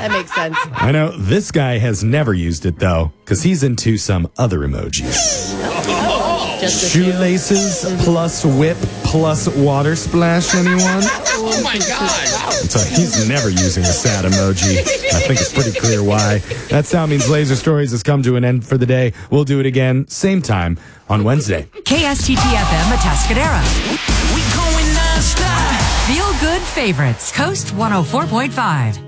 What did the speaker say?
That makes sense. I know this guy has never used it, though, because he's into some other emojis. Just Shoelaces plus whip plus water splash, anyone? Oh, my God. So he's never using a sad emoji. I think it's pretty clear why. That sound means Laser Stories has come to an end for the day. We'll do it again, same time, on Wednesday. KSTT-FM Atascadero. We going non-stop. Feel good favorites. Coast 104.5.